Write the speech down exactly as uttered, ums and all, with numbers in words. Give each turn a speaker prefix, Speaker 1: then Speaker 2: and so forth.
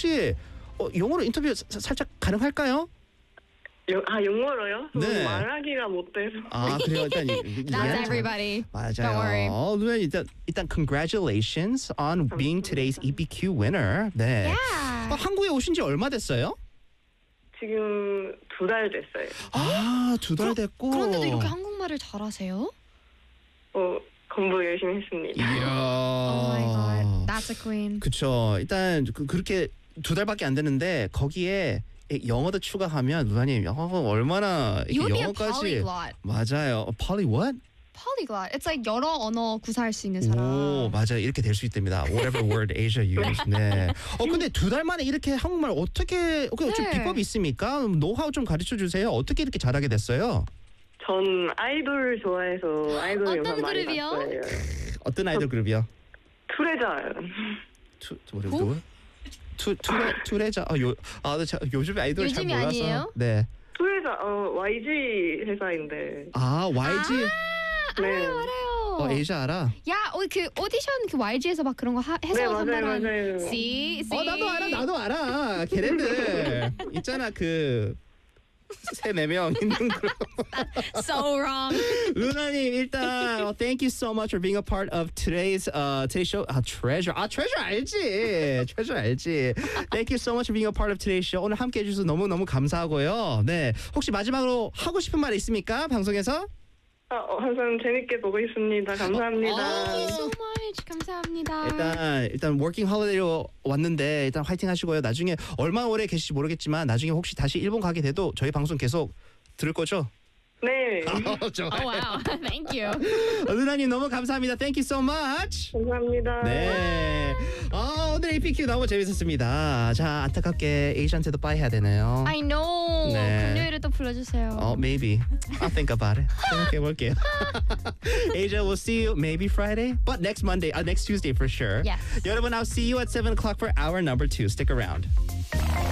Speaker 1: 혹시 어, 영어로 인터뷰 사, 살짝 가능할까요?
Speaker 2: 영, 아 영어로요?
Speaker 1: 네.
Speaker 2: 네. 말하기가 못돼서.
Speaker 1: 아 그래요. 일단
Speaker 3: Not everybody.
Speaker 1: 맞아요.
Speaker 3: Don't worry.
Speaker 1: 어, 누나 일단 일단 congratulations on being today's E P Q winner. 네.
Speaker 3: Yeah.
Speaker 1: 어, 한국에 오신 지 얼마 됐어요?
Speaker 2: 지금 두 달 됐어요.
Speaker 1: 아, 두 달 됐고.
Speaker 3: 그런데도 이렇게 한국말을 잘하세요?
Speaker 2: 어 공부 열심히 했습니다.
Speaker 1: 이야.
Speaker 3: Oh my god, that's a queen.
Speaker 1: 그쵸. 일단 그, 그렇게 두 달밖에 안 됐는데 거기에 영어도 추가하면 누나님 영어 얼마나
Speaker 3: You would be a
Speaker 1: 영어까지
Speaker 3: polyglot.
Speaker 1: 맞아요. Poly what?
Speaker 3: Polyglot. It's like 여러 언어 구사할 수 있는 사람.
Speaker 1: 오 맞아요. 이렇게 될 수 있답니다. Whatever word Asia use. 네. 어 근데 두 달 만에 이렇게 한국말 어떻게 어, 좀
Speaker 3: 네.
Speaker 1: 비법이 있습니까? 노하우 좀 가르쳐 주세요. 어떻게 이렇게 잘하게 됐어요?
Speaker 2: 전 아이돌 좋아해서 아이돌
Speaker 3: 어떤
Speaker 2: 영상 많이
Speaker 3: 그룹이요?
Speaker 2: 봤어요.
Speaker 1: 어떤 아이돌 그룹이요?
Speaker 2: 투레자요.
Speaker 1: 투 뭐래 누구? 투 투레 투레자 아요아 저 요즘 아이돌 잘
Speaker 3: 요즘이
Speaker 1: 몰라서.
Speaker 3: 아니에요?
Speaker 1: 네.
Speaker 2: 투레자 어 와이지 회사인데.
Speaker 1: 아 와이지.
Speaker 2: 네.
Speaker 3: 알아요, 알아요.
Speaker 1: 어 에이자 알아?
Speaker 3: 야, 어, 그 오디션 그 와이지에서 막 그런 거 하, 해서
Speaker 2: 네, 맞아요,
Speaker 3: 선발한.
Speaker 2: 맞아요.
Speaker 3: See, see.
Speaker 1: 어 나도 알아 나도 알아 걔네들 있잖아 그 세 네 명 있는 그런
Speaker 3: So wrong.
Speaker 1: 루나님 일단 uh, thank you so much for being a part of today's uh today's show. 아 treasure 아 treasure 알지 treasure 알지. Thank you so much for being a part of today's show. 오늘 함께 해주셔서 너무 너무 감사하고요. 네 혹시 마지막으로 하고 싶은 말 있습니까 방송에서?
Speaker 2: 아, 어, 항상 재밌게 보고 있습니다. 감사합니다.
Speaker 3: Thank you so much. 감사합니다.
Speaker 1: 일단 일단 working holiday로 왔는데 일단 화이팅 하시고요. 나중에 얼마나 오래 계실지 모르겠지만 나중에 혹시 다시 일본 가게 돼도 저희 방송 계속 들을 거죠?
Speaker 2: 네.
Speaker 1: 어, 좋아요.
Speaker 3: Oh wow. Thank you.
Speaker 1: 루나님 너무 감사합니다. Thank you so much.
Speaker 2: 감사합니다.
Speaker 1: 네. 아, 오늘 이피큐 너무 재밌었습니다. 자, 안타깝게 에이지한테도 빠이 해야 되네요.
Speaker 3: I know.
Speaker 1: 네.
Speaker 3: 금요일에 또 불러주세요.
Speaker 1: 어, maybe. I'll think about it. 생각해 볼게요. Asia, we'll see you maybe Friday, but next Monday, uh, next Tuesday for sure.
Speaker 3: Yes.
Speaker 1: 여러분, I'll see you at seven o'clock for hour number two. Stick around.